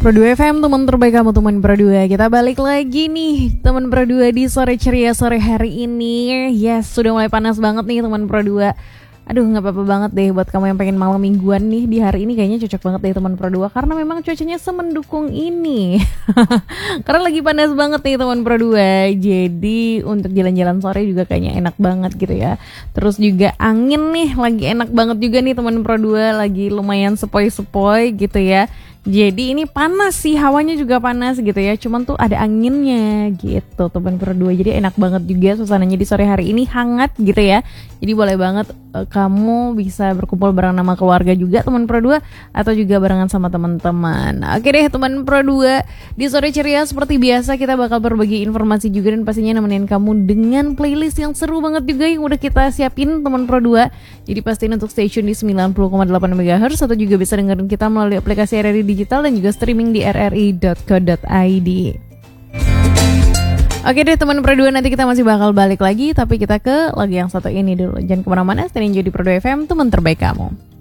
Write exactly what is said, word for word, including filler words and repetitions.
Pro dua F M, teman terbaik kamu, teman Pro dua. Kita balik lagi nih, teman Pro dua di sore ceria sore hari ini. Yes, sudah mulai panas banget nih teman Pro dua. Aduh, gak apa-apa banget deh buat kamu yang pengen malam mingguan nih. Di hari ini kayaknya cocok banget deh teman Pro dua, karena memang cuacanya semendukung ini. Karena lagi panas banget nih teman Pro dua. Jadi untuk jalan-jalan sore juga kayaknya enak banget gitu ya. Terus juga angin nih lagi enak banget juga nih teman Pro dua. Lagi lumayan sepoi-sepoi gitu ya. Jadi ini panas sih, hawanya juga panas gitu ya. Cuman tuh ada anginnya gitu teman Pro dua. Jadi enak banget juga suasananya di sore hari ini, hangat gitu ya. Jadi boleh banget uh, kamu bisa berkumpul bareng sama keluarga juga teman Pro dua, atau juga barengan sama teman-teman. Oke deh teman Pro dua, di sore ceria seperti biasa kita bakal berbagi informasi juga dan pastinya nemenin kamu dengan playlist yang seru banget juga yang udah kita siapin teman Pro dua. Jadi pastiin untuk stay tune di sembilan puluh koma delapan megahertz atau juga bisa dengerin kita melalui aplikasi R R I digital dan juga streaming di r r i dot co dot i d. Oke deh teman Pro dua, nanti kita masih bakal balik lagi, tapi kita ke lagu yang satu ini dulu. Jangan kemana-mana, stay enjoy di Pro dua F M, teman terbaik kamu.